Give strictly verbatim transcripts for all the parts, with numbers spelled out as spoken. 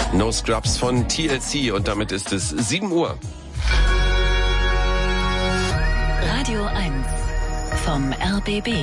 No Scrubs von T L C und damit ist es sieben Uhr. Radio eins vom R B B.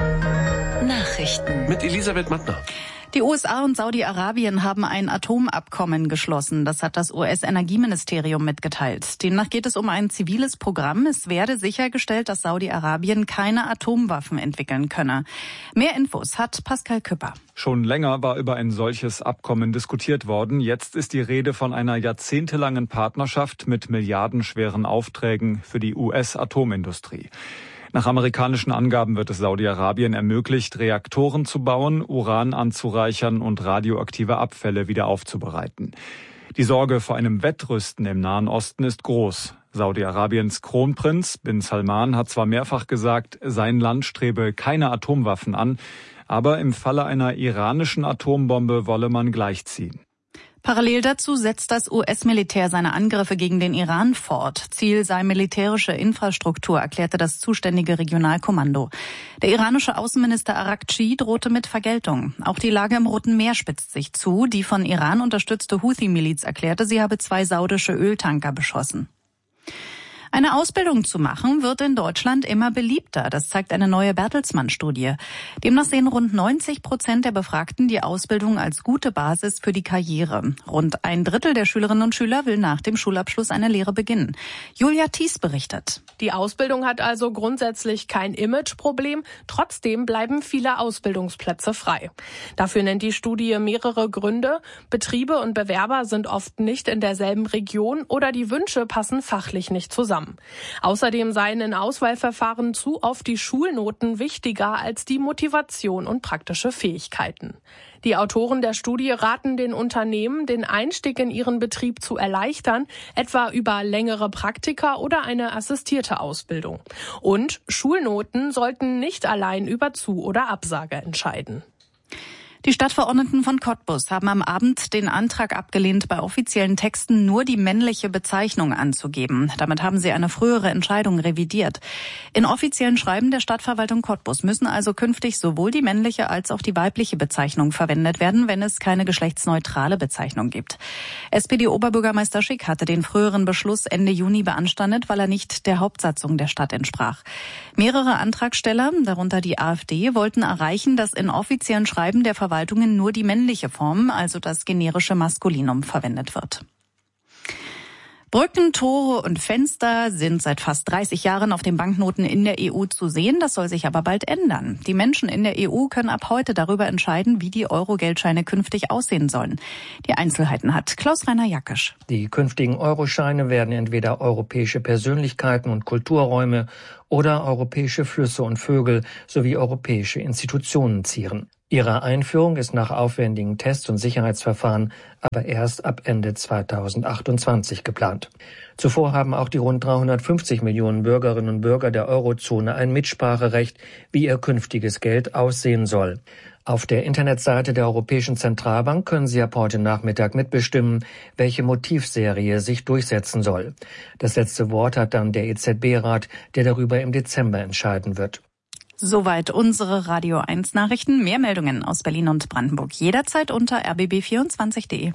Nachrichten. Mit Elisabeth Mattner. Die U S A und Saudi-Arabien haben ein Atomabkommen geschlossen. Das hat das U S-Energieministerium mitgeteilt. Demnach geht es um ein ziviles Programm. Es werde sichergestellt, dass Saudi-Arabien keine Atomwaffen entwickeln könne. Mehr Infos hat Pascal Küpper. Schon länger war über ein solches Abkommen diskutiert worden. Jetzt ist die Rede von einer jahrzehntelangen Partnerschaft mit milliardenschweren Aufträgen für die U S-Atomindustrie. Nach amerikanischen Angaben wird es Saudi-Arabien ermöglicht, Reaktoren zu bauen, Uran anzureichern und radioaktive Abfälle wieder aufzubereiten. Die Sorge vor einem Wettrüsten im Nahen Osten ist groß. Saudi-Arabiens Kronprinz bin Salman hat zwar mehrfach gesagt, sein Land strebe keine Atomwaffen an, aber im Falle einer iranischen Atombombe wolle man gleichziehen. Parallel dazu setzt das U S-Militär seine Angriffe gegen den Iran fort. Ziel sei militärische Infrastruktur, erklärte das zuständige Regionalkommando. Der iranische Außenminister Araghchi drohte mit Vergeltung. Auch die Lage im Roten Meer spitzt sich zu. Die von Iran unterstützte Houthi-Miliz erklärte, sie habe zwei saudische Öltanker beschossen. Eine Ausbildung zu machen wird in Deutschland immer beliebter. Das zeigt eine neue Bertelsmann-Studie. Demnach sehen rund neunzig Prozent der Befragten die Ausbildung als gute Basis für die Karriere. Rund ein Drittel der Schülerinnen und Schüler will nach dem Schulabschluss eine Lehre beginnen. Julia Thies berichtet. Die Ausbildung hat also grundsätzlich kein Imageproblem. Trotzdem bleiben viele Ausbildungsplätze frei. Dafür nennt die Studie mehrere Gründe. Betriebe und Bewerber sind oft nicht in derselben Region oder die Wünsche passen fachlich nicht zusammen. Außerdem seien in Auswahlverfahren zu oft die Schulnoten wichtiger als die Motivation und praktische Fähigkeiten. Die Autoren der Studie raten den Unternehmen, den Einstieg in ihren Betrieb zu erleichtern, etwa über längere Praktika oder eine assistierte Ausbildung. Und Schulnoten sollten nicht allein über Zu- oder Absage entscheiden. Die Stadtverordneten von Cottbus haben am Abend den Antrag abgelehnt, bei offiziellen Texten nur die männliche Bezeichnung anzugeben. Damit haben sie eine frühere Entscheidung revidiert. In offiziellen Schreiben der Stadtverwaltung Cottbus müssen also künftig sowohl die männliche als auch die weibliche Bezeichnung verwendet werden, wenn es keine geschlechtsneutrale Bezeichnung gibt. S P D-Oberbürgermeister Schick hatte den früheren Beschluss Ende Juni beanstandet, weil er nicht der Hauptsatzung der Stadt entsprach. Mehrere Antragsteller, darunter die AfD, wollten erreichen, dass in offiziellen Schreiben der Verwaltung nur die männliche Form, also das generische Maskulinum, verwendet wird. Brücken, Tore und Fenster sind seit fast dreißig Jahren auf den Banknoten in der E U zu sehen. Das soll sich aber bald ändern. Die Menschen in der E U können ab heute darüber entscheiden, wie die Euro-Geldscheine künftig aussehen sollen. Die Einzelheiten hat Klaus-Rainer Jackisch. Die künftigen Euroscheine werden entweder europäische Persönlichkeiten und Kulturräume oder europäische Flüsse und Vögel sowie europäische Institutionen zieren. Ihre Einführung ist nach aufwendigen Tests und Sicherheitsverfahren aber erst ab Ende zweitausendachtundzwanzig geplant. Zuvor haben auch die rund dreihundertfünfzig Millionen Bürgerinnen und Bürger der Eurozone ein Mitspracherecht, wie ihr künftiges Geld aussehen soll. Auf der Internetseite der Europäischen Zentralbank können Sie ab heute Nachmittag mitbestimmen, welche Motivserie sich durchsetzen soll. Das letzte Wort hat dann der E Z B-Rat, der darüber im Dezember entscheiden wird. Soweit unsere Radio eins Nachrichten. Mehr Meldungen aus Berlin und Brandenburg jederzeit unter r b b vierundzwanzig punkt d e.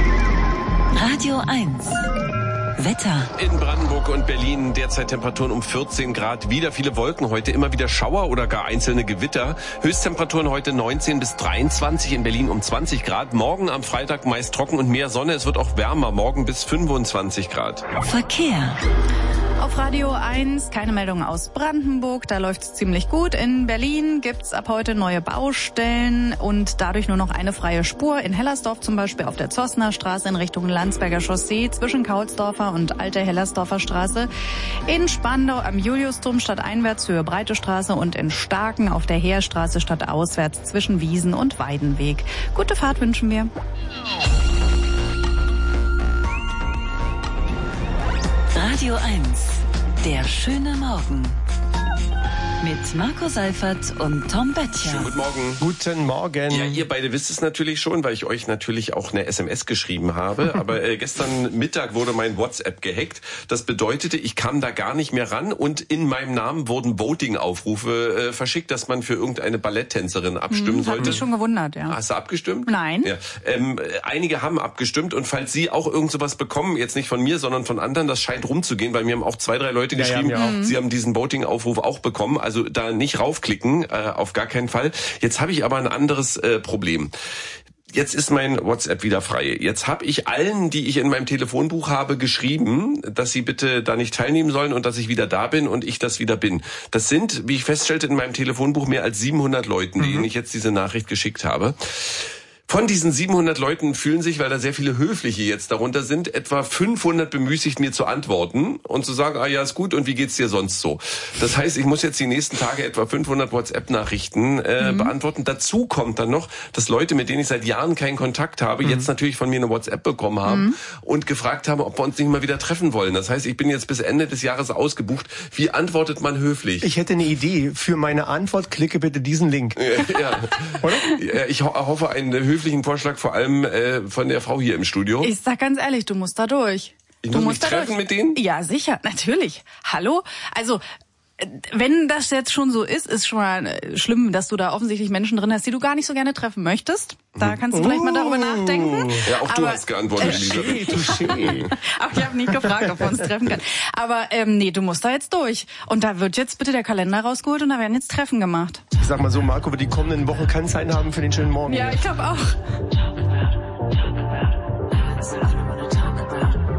Radio eins. Wetter. In Brandenburg und Berlin derzeit Temperaturen um vierzehn Grad. Wieder viele Wolken heute, immer wieder Schauer oder gar einzelne Gewitter. Höchsttemperaturen heute neunzehn bis dreiundzwanzig, in Berlin um zwanzig Grad. Morgen am Freitag meist trocken und mehr Sonne. Es wird auch wärmer, morgen bis fünfundzwanzig Grad. Verkehr. Auf Radio eins keine Meldung aus Brandenburg, da läuft's ziemlich gut. In Berlin gibt's ab heute neue Baustellen und dadurch nur noch eine freie Spur. In Hellersdorf zum Beispiel auf der Zossner Straße in Richtung Landsberger Chaussee zwischen Kaulsdorfer und Alte Hellersdorfer Straße. In Spandau am Juliusdom stadteinwärts Höhe Breite Straße und in Starken auf der Heerstraße stadtauswärts zwischen Wiesen und Weidenweg. Gute Fahrt wünschen wir. Radio eins. Der schöne Morgen. Mit Marco Seifert und Tom Böttcher. Schönen guten Morgen. Guten Morgen. Ja, ihr beide wisst es natürlich schon, weil ich euch natürlich auch eine S M S geschrieben habe. Aber äh, gestern Mittag wurde mein WhatsApp gehackt. Das bedeutete, ich kam da gar nicht mehr ran und in meinem Namen wurden Voting-Aufrufe äh, verschickt, dass man für irgendeine Balletttänzerin abstimmen hm, sollte. Hat mich schon gewundert, ja. Hast du abgestimmt? Nein. Ja. Ähm, einige haben abgestimmt und falls Sie auch irgend sowas bekommen, jetzt nicht von mir, sondern von anderen, das scheint rumzugehen, weil mir haben auch zwei, drei Leute Ja, geschrieben, ja, mir auch. Sie haben diesen Voting-Aufruf auch bekommen. Also da nicht raufklicken, äh, auf gar keinen Fall. Jetzt habe ich aber ein anderes äh, Problem. Jetzt ist mein WhatsApp wieder frei. Jetzt habe ich allen, die ich in meinem Telefonbuch habe, geschrieben, dass sie bitte da nicht teilnehmen sollen und dass ich wieder da bin und ich das wieder bin. Das sind, wie ich feststellte, in meinem Telefonbuch mehr als siebenhundert Leuten, denen ich jetzt diese Nachricht geschickt habe. Von diesen siebenhundert Leuten fühlen sich, weil da sehr viele Höfliche jetzt darunter sind, etwa fünfhundert bemüßigt, mir zu antworten und zu sagen, ah ja, ist gut und wie geht's dir sonst so? Das heißt, ich muss jetzt die nächsten Tage etwa fünfhundert WhatsApp-Nachrichten äh, mhm. beantworten. Dazu kommt dann noch, dass Leute, mit denen ich seit Jahren keinen Kontakt habe, mhm. jetzt natürlich von mir eine WhatsApp bekommen haben mhm. und gefragt haben, ob wir uns nicht mal wieder treffen wollen. Das heißt, ich bin jetzt bis Ende des Jahres ausgebucht. Wie antwortet man höflich? Ich hätte eine Idee. Für meine Antwort klicke bitte diesen Link. Ja, ja. Oder? Ich ho- hoffe, einen höflichen Vorschlag, vor allem äh, von der Frau hier im Studio. Ich sag ganz ehrlich, du musst da durch. Ich du muss musst mich da treffen durch. mit denen? Ja, sicher, natürlich. Hallo? Also, äh, wenn das jetzt schon so ist, ist schon mal äh, schlimm, dass du da offensichtlich Menschen drin hast, die du gar nicht so gerne treffen möchtest. Da kannst du vielleicht mal darüber nachdenken. Ja, auch du Aber, hast geantwortet, äh, Elisabeth. Touché. Aber ich habe nicht gefragt, ob wir uns treffen können. Aber ähm, nee, du musst da jetzt durch. Und da wird jetzt bitte der Kalender rausgeholt und da werden jetzt Treffen gemacht. Ich sag mal so, Marco, über die kommenden Wochen kann Zeit haben für den schönen Morgen. Ja, ich glaube auch.